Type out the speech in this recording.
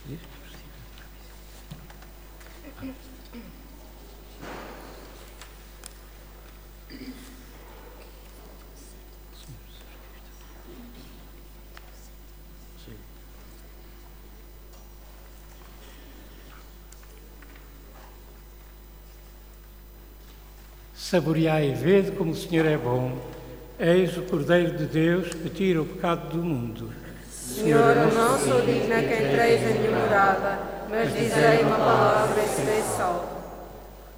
Saboreai e vede como o Senhor é bom. Eis o Cordeiro de Deus que tira o pecado do mundo. Senhor, eu não sou digna que entreis em minha morada, mas dizei uma palavra e serei salvo.